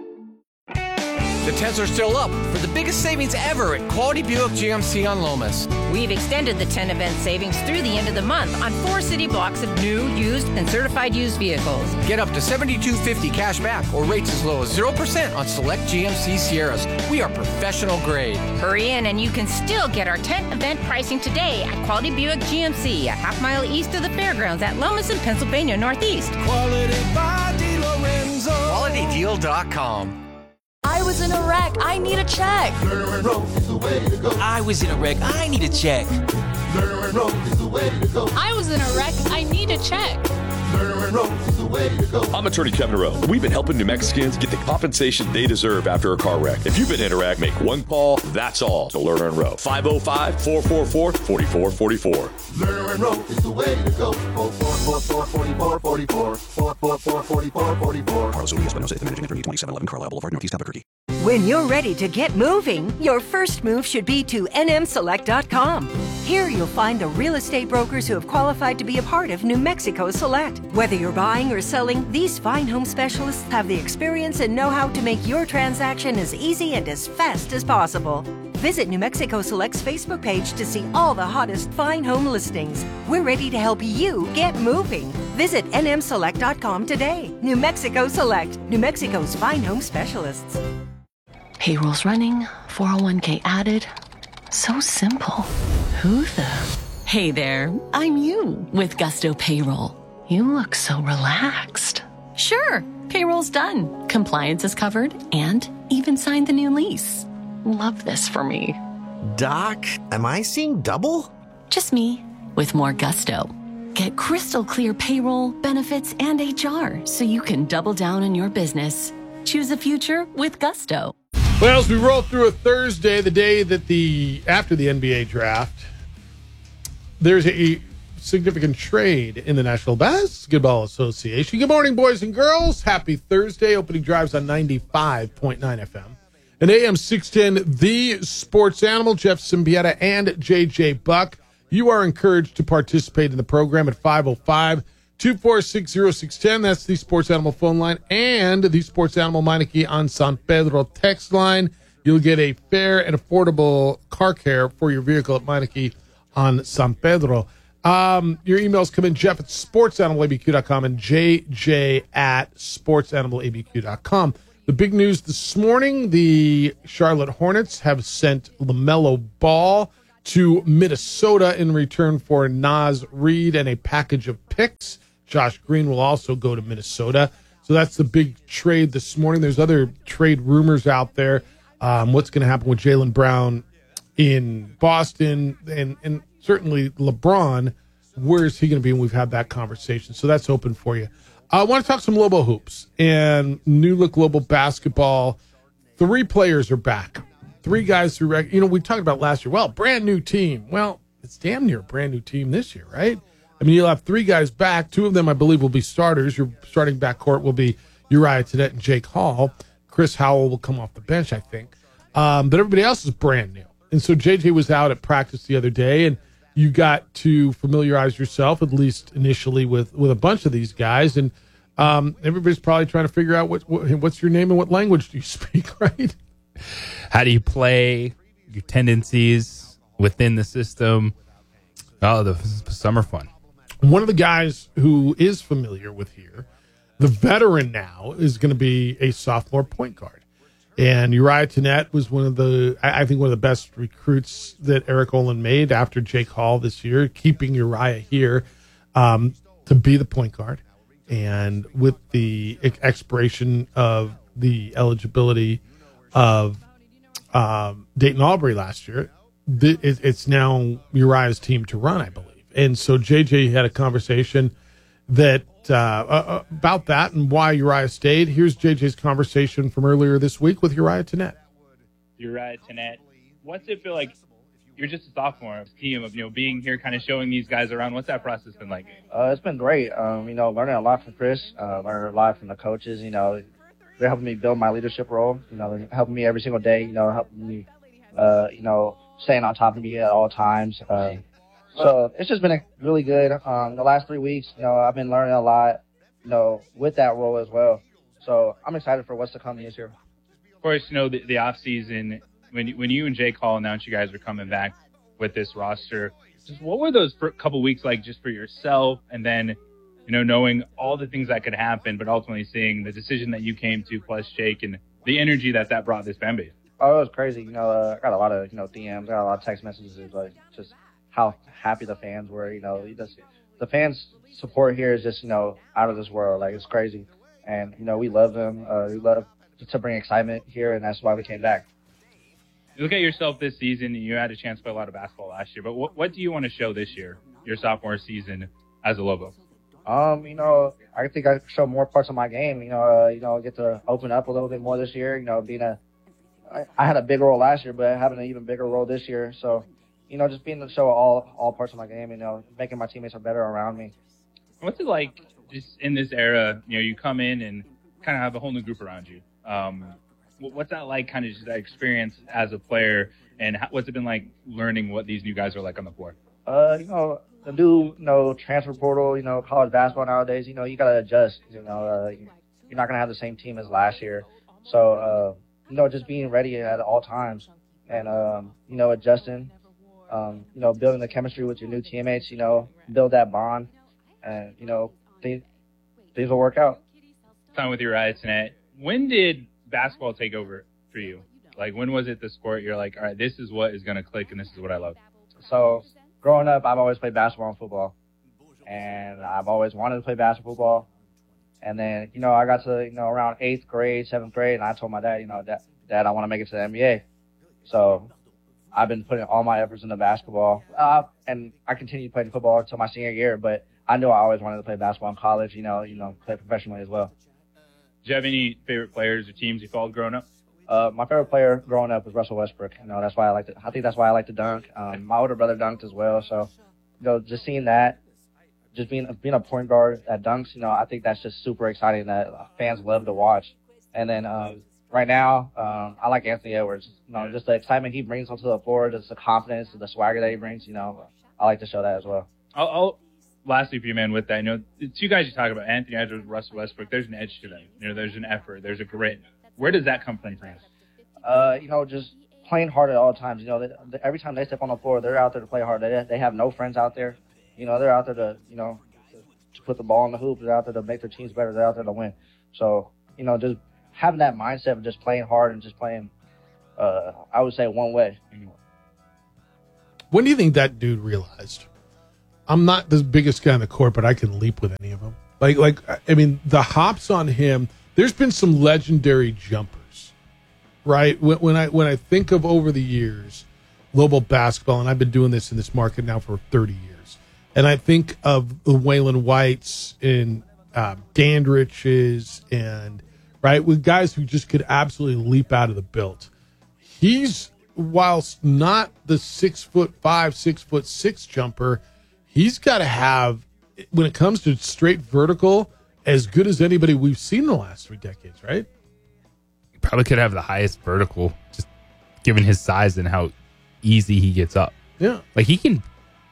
The tents are still up for the biggest savings ever at Quality Buick GMC on Lomas. We've extended the 10 event savings through the end of the month on 4 city blocks of new, used, and certified used vehicles. Get up to $72.50 cash back or rates as low as 0% on select GMC Sierras. We are professional grade. Hurry in and you can still get our 10 event pricing today at Quality Buick GMC, a half-mile east of the fairgrounds at Lomas in Pennsylvania Northeast. Quality by DeLorenzo. QualityDeal.com. I was in a wreck. I need a check. Lerner and Rose is the way to go. I was in a wreck. I need a check. Lerner and Rose is the way to go. I was in a wreck. I need a check. Lerner and Rose is the way to go. I'm attorney Kevin Rowe. We've been helping New Mexicans get the compensation they deserve after a car wreck. If you've been in a wreck, make one call. That's all to Lerner and Rowe. 505-444-4444. Lerner and Rose is the way to go. 444-4444. 444-4444. Carlos Urias Espinosa, managing attorney, 2711 Carlisle Boulevard, Northeast Albuquerque. When you're ready to get moving, your first move should be to nmselect.com. Here you'll find the real estate brokers who have qualified to be a part of New Mexico Select. Whether you're buying or selling, these fine home specialists have the experience and know-how to make your transaction as easy and as fast as possible. Visit New Mexico Select's Facebook page to see all the hottest fine home listings. We're ready to help you get moving. Visit nmselect.com today. New Mexico Select, New Mexico's fine home specialists. Payroll's running, 401k added. So simple. Who the? Hey there, I'm you with Gusto Payroll. You look so relaxed. Sure, payroll's done. Compliance is covered and even signed the new lease. Love this for me. Doc, am I seeing double? Just me with more gusto. Get crystal clear payroll, benefits, and HR so you can double down on your business. Choose a future with Gusto. Well, as we roll through a Thursday, the day that after the NBA draft, there's significant trade in the National Basketball Association. Good morning, boys and girls. Happy Thursday. Opening drives on 95.9 FM. And AM 610, the Sports Animal, Jeff Symbieta and JJ Buck. You are encouraged to participate in the program at 505-246-0610. That's the Sports Animal phone line and the Sports Animal Meineke on San Pedro text line. You'll get a fair and affordable car care for your vehicle at Meineke on San Pedro. Your emails come in, Jeff at sportsanimалabq.com and JJ at sportsanimалabq.com. The big news this morning, the Charlotte Hornets have sent LaMelo Ball to Minnesota in return for Naz Reid and a package of picks. Josh Green will also go to Minnesota. So that's the big trade this morning. There's other trade rumors out there. What's going to happen with Jaylen Brown in Boston and certainly LeBron. Where is he going to be? And we've had that conversation. So that's open for you. I want to talk some Lobo hoops and New Look Lobo basketball. 3 players are back. 3 guys who, we talked about last year. Well, brand new team. Well, it's damn near a brand new team this year, right? I mean, you'll have 3 guys back. 2 of them, I believe, will be starters. Your starting backcourt will be Uriah Tenet and Jake Hall. Chris Howell will come off the bench, I think. But everybody else is brand new. And so JJ was out at practice the other day, and you got to familiarize yourself, at least initially, with a bunch of these guys. And everybody's probably trying to figure out what's your name and what language do you speak, right? How do you play, your tendencies within the system? Oh, the summer fun. One of the guys who is familiar with here, the veteran now, is going to be a sophomore point guard. And Uriah Tenet was one of the best recruits that Eric Olin made after Jake Hall this year, keeping Uriah here to be the point guard. And with the expiration of the eligibility of Dayton Aubrey last year, it's now Uriah's team to run, I believe. And so JJ had a conversation that about that and why Uriah stayed. Here's JJ's conversation from earlier this week with Uriah Tenet. Uriah Tenet, what's it feel like? You're just a sophomore team of being here, kind of showing these guys around. What's that process been like? It's been great. Learning a lot from Chris, learning a lot from the coaches. They're helping me build my leadership role. They're helping me every single day. Helping me, staying on top of me at all times. So it's just been really good. The last 3 weeks, I've been learning a lot, with that role as well. So I'm excited for what's to come this year. Of course, the off season, when you and Jake Hall announced you guys were coming back with this roster, just what were those couple weeks like just for yourself? And then, knowing all the things that could happen, but ultimately seeing the decision that you came to plus Jake and the energy that brought this fan base. Oh, it was crazy. I got a lot of, DMs, got a lot of text messages, like just how happy the fans were. The fans' support here is just, out of this world. Like, it's crazy. And, we love them. We love to bring excitement here, and that's why we came back. You look at yourself this season, you had a chance to play a lot of basketball last year, but what do you want to show this year, your sophomore season as a Lobo? I think I show more parts of my game, get to open up a little bit more this year, I had a big role last year, but having an even bigger role this year. So, just being able to show all parts of my game, making my teammates are better around me. What's it like just in this era, you come in and kind of have a whole new group around you? What's that like, kind of just that experience as a player, and what's it been like learning what these new guys are like on the floor? The new, transfer portal, college basketball nowadays, you got to adjust. You're not going to have the same team as last year. So, just being ready at all times and, adjusting, building the chemistry with your new teammates, build that bond and, things will work out. Time with Uriah Tenet. When did basketball take over for you? Like, when was it the sport you're like, all right, this is what is going to click and this is what I love? So growing up, I've always played basketball and football, and I've always wanted to play basketball. And then, I got to, around 8th grade, 7th grade, and I told my dad, Dad, I want to make it to the NBA. So I've been putting all my efforts into basketball, and I continued playing football until my senior year, but I knew I always wanted to play basketball in college, play professionally as well. Do you have any favorite players or teams you followed growing up? My favorite player growing up was Russell Westbrook. That's why I think that's why I like to dunk. My older brother dunked as well, so just seeing that, just being a point guard at Dunks, you know, I think that's just super exciting that fans love to watch. And then right now, I like Anthony Edwards. You know, just the excitement he brings onto the floor, just the confidence, the swagger that he brings. You know, I like to show that as well. I'll lastly for you, man, with that, you know, the two guys you talk about, Anthony Edwards, Russell Westbrook, there's an edge to them. You know, there's an effort, there's a grit. Where does that come from? You know, just playing hard at all times. You know, every time they step on the floor, they're out there to play hard. They have no friends out there. You know, they're out there to, you know, to put the ball in the hoop. They're out there to make their teams better. They're out there to win. So, you know, just having that mindset of just playing hard and just playing, I would say, one way. When do you think that dude realized, I'm not the biggest guy on the court, but I can leap with any of them? Like I mean, the hops on him, there's been some legendary jumpers, right? When I think of over the years, Lobo basketball, and I've been doing this in this market now for 30 years, and I think of the Waylon Whites and Dandridge's and, right, with guys who just could absolutely leap out of the built. He's, whilst not the 6'5", 6'6" jumper, he's got to have, when it comes to straight vertical, as good as anybody we've seen in the last 3 decades, right? He probably could have the highest vertical, just given his size and how easy he gets up. Yeah. Like, he can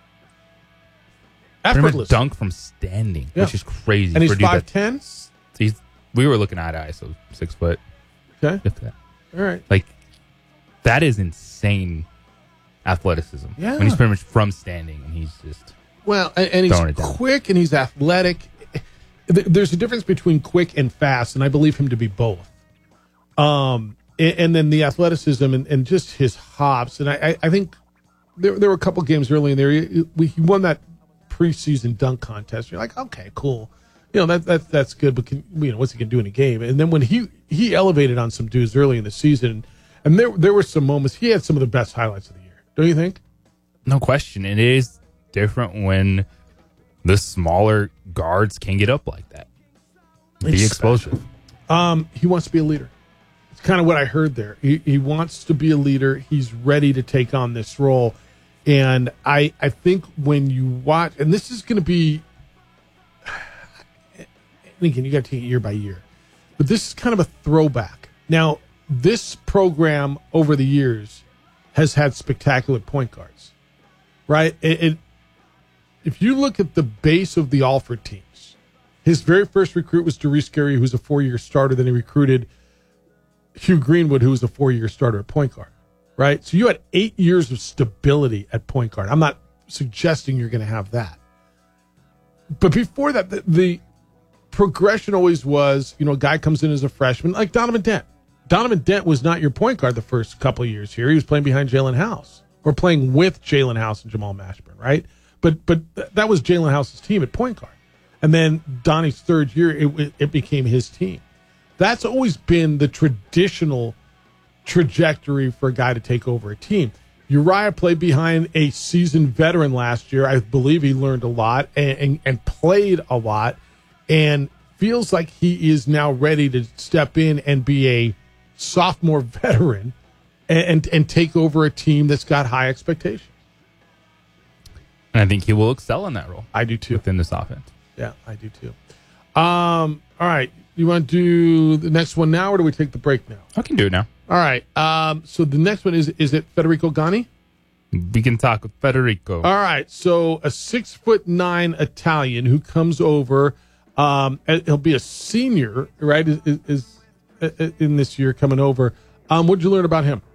effortless pretty much dunk from standing, which is crazy. And he's 5'10"? We were looking at ISO 6 foot. Okay. If that. All right. Like, that is insane athleticism. Yeah. When he's pretty much from standing and he's just and he's quick and he's athletic. There's a difference between quick and fast, and I believe him to be both. And then the athleticism and just his hops. And I think there were a couple games early in there. He won that preseason dunk contest. You're like, okay, cool. You know, that's good, but what's he going to do in a game? And then when he elevated on some dudes early in the season, and there were some moments, he had some of the best highlights of the year. Don't you think? No question. It is different when the smaller guards can get up like that. Be explosive. He wants to be a leader. It's kind of what I heard there. He wants to be a leader. He's ready to take on this role. And I think when you watch, and this is going to be, and again, you got to take it year by year, but this is kind of a throwback. Now, this program over the years has had spectacular point guards, right? If you look at the base of the Alford teams, his very first recruit was Darius Gary, who's a 4-year starter. Then he recruited Hugh Greenwood, who was a 4-year starter at point guard, right? So you had 8 years of stability at point guard. I'm not suggesting you're going to have that. But before that, the progression always was, a guy comes in as a freshman, like Donovan Dent. Donovan Dent was not your point guard the first couple of years here. He was playing behind Jalen House or playing with Jalen House and Jamal Mashburn, right? But that was Jalen House's team at point guard. And then Donnie's third year, it became his team. That's always been the traditional trajectory for a guy to take over a team. Uriah played behind a seasoned veteran last year. I believe he learned a lot and played a lot and feels like he is now ready to step in and be a sophomore veteran and take over a team that's got high expectations. And I think he will excel in that role. I do too. Within this offense. Yeah, I do too. All right. You want to do the next one now, or do we take the break now? I can do it now. All right. So the next one is it Federico Gani? We can talk with Federico. All right. So a 6'9" Italian who comes over. He'll be a senior, right? Is in this year coming over. What did you learn about him?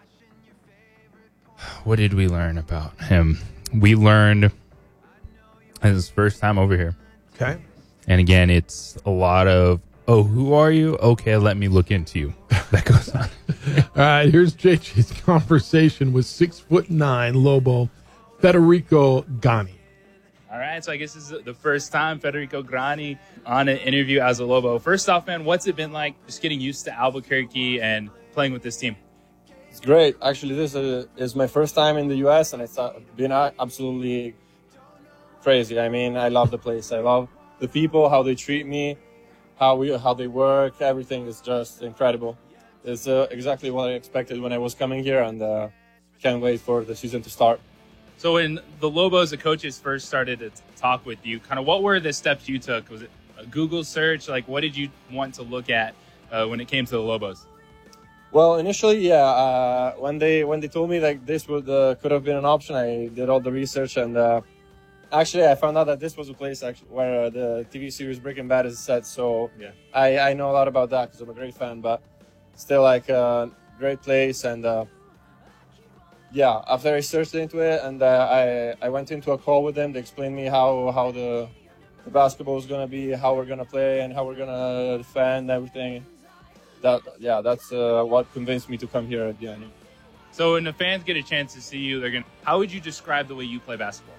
What did we learn about him? We learned his first time over here. Okay. And again, it's a lot of, who are you? Okay, let me look into you. That goes on. All right, here's JJ's conversation with 6'9" Lobo, Federico Gani. All right, so I guess this is the first time Federico Gani on an interview as a Lobo. First off, man, what's it been like just getting used to Albuquerque and playing with this team? It's great. Actually, this is my first time in the U.S., and it's been absolutely crazy. I mean, I love the place. I love the people, how they treat me, how they work. Everything is just incredible. It's exactly what I expected when I was coming here, and can't wait for the season to start. So when the Lobos, the coaches first started to talk with you, kind of what were the steps you took? Was it a Google search? Like, what did you want to look at when it came to the Lobos? Well, initially, yeah. When they told me like this could have been an option, I did all the research, and actually I found out that this was a place where the TV series Breaking Bad is set. So yeah, I know a lot about that because I'm a great fan. But still, like a great place, and yeah. After I searched into it, and I went into a call with them. They explained me how the basketball is gonna be, how we're gonna play, and how we're gonna defend everything. That's what convinced me to come here at the end. So when the fans get a chance to see you, how would you describe the way you play basketball?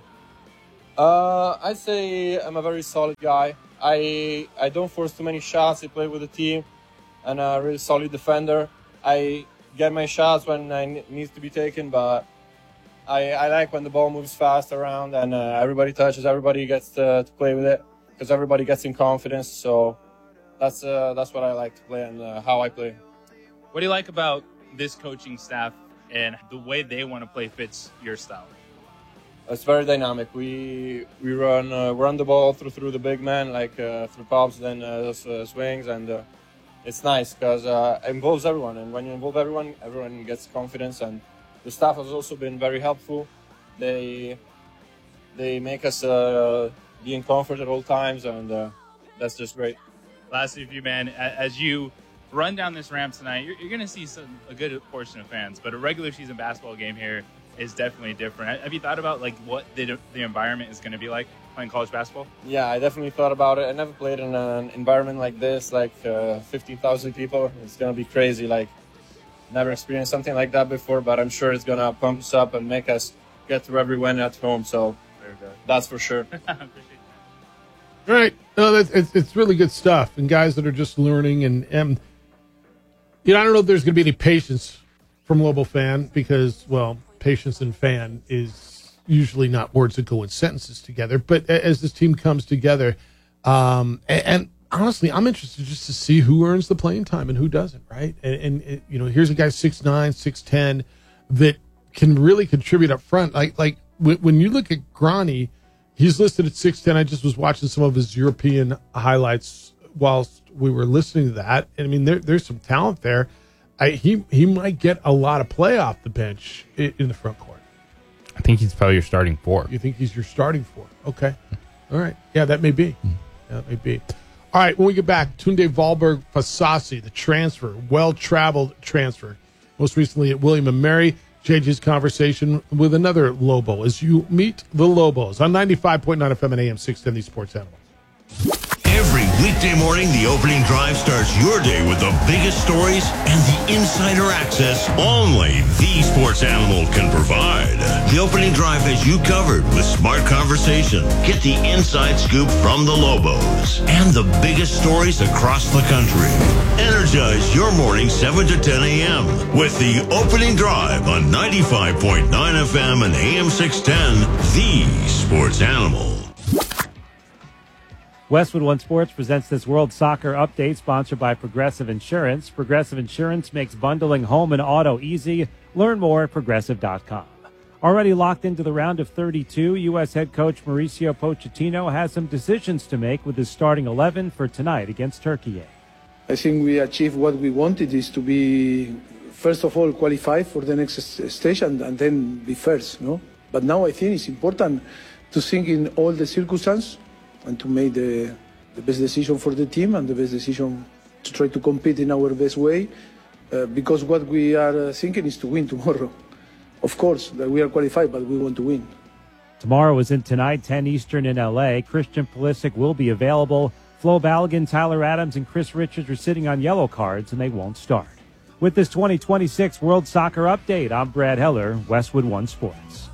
I'd say I'm a very solid guy. I don't force too many shots. I play with the team, and a really solid defender. I get my shots when I needs to be taken, but I like when the ball moves fast around and everybody touches, everybody gets to play with it because everybody gets in confidence. So that's what I like to play and how I play. What do you like about this coaching staff and the way they want to play fits your style? It's very dynamic. We run the ball through the big man, like through pops, then swings, and it's nice because it involves everyone. And when you involve everyone, everyone gets confidence. And the staff has also been very helpful. They make us be in comfort at all times, and that's just great. Lastly, for you, man, as you run down this ramp tonight, you're going to see a good portion of fans, but a regular season basketball game here is definitely different. Have you thought about like what the environment is going to be like playing college basketball? Yeah, I definitely thought about it. I never played in an environment like this, like 15,000 people. It's going to be crazy. Like, never experienced something like that before, but I'm sure it's going to pump us up and make us get through every win at home. So that's for sure. All right. No, it's really good stuff. And guys that are just learning and you know, I don't know if there's going to be any patience from Lobo fan because, well, patience and fan is usually not words that go in sentences together. But as this team comes together, and honestly, I'm interested just to see who earns the playing time and who doesn't, right? And you know, here's a guy 6'9", 6'10", that can really contribute up front. Like when you look at Granny, he's listed at 6'10". I just was watching some of his European highlights whilst we were listening to that. And I mean, there's some talent there. He might get a lot of play off the bench in the front court. I think he's probably your starting four. You think he's your starting four? Okay. All right. Yeah, that may be. That may be. All right, when we get back, Tunde Valberg Fasasi, the transfer, well-traveled transfer, most recently at William & Mary. JJ's conversation with another Lobo as you meet the Lobos on 95.9 FM and AM 610, the Sports Animal. Every weekday morning, the opening drive starts your day with the biggest stories and the insider access only the Sports Animal can provide. The opening drive has you covered with smart conversation. Get the inside scoop from the Lobos and the biggest stories across the country. Energize your morning 7 to 10 a.m. with the opening drive on 95.9 FM and AM 610, the Sports Animal. Westwood One Sports presents this World Soccer Update sponsored by Progressive Insurance. Progressive Insurance makes bundling home and auto easy. Learn more at Progressive.com. Already locked into the round of 32, U.S. head coach Mauricio Pochettino has some decisions to make with his starting 11 for tonight against Turkey. I think we achieved what we wanted, is to be, first of all, qualified for the next stage and then be first. No? But now I think it's important to think in all the circumstances and to make the best decision for the team and the best decision to try to compete in our best way, because what we are thinking is to win tomorrow. Of course, that we are qualified, but we want to win. Tomorrow is in tonight, 10 Eastern in L.A. Christian Pulisic will be available. Flo Balogun, Tyler Adams, and Chris Richards are sitting on yellow cards, and they won't start. With this 2026 World Soccer Update, I'm Brad Heller, Westwood One Sports.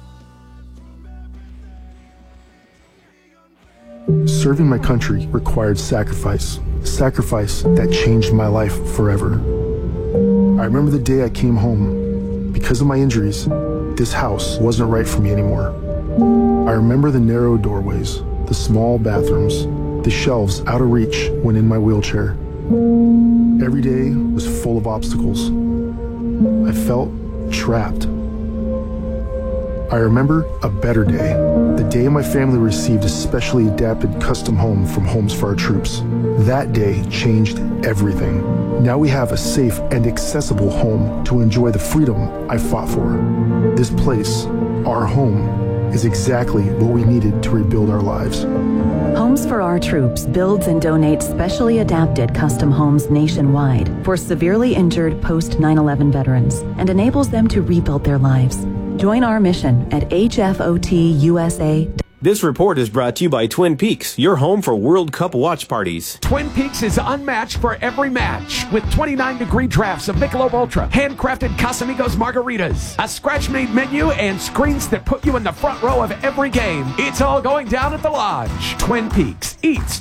Serving my country required sacrifice that changed my life forever. I remember the day I came home. Because of my injuries, this house wasn't right for me anymore. I remember the narrow doorways, the small bathrooms, the shelves out of reach when in my wheelchair. Every day was full of obstacles. I felt trapped. I remember a better day. The day my family received a specially adapted custom home from Homes for Our Troops. That day changed everything. Now we have a safe and accessible home to enjoy the freedom I fought for. This place, our home, is exactly what we needed to rebuild our lives. Homes for Our Troops builds and donates specially adapted custom homes nationwide for severely injured post 9/11 veterans and enables them to rebuild their lives. Join our mission at HFOTUSA. This report is brought to you by Twin Peaks, your home for World Cup watch parties. Twin Peaks is unmatched for every match with 29-degree drafts of Michelob Ultra, handcrafted Casamigos margaritas, a scratch-made menu, and screens that put you in the front row of every game. It's all going down at the Lodge. Twin Peaks eats